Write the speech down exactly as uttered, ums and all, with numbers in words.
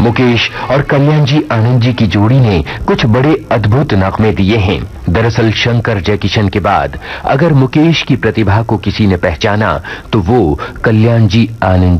मुकेश और कल्याण जी आनंद जी की जोड़ी ने कुछ बड़े अद्भुत नगमे दिए हैं। दरअसल शंकर जयकिशन के बाद अगर मुकेश की प्रतिभा को किसी ने पहचाना तो वो कल्याण जी आनंद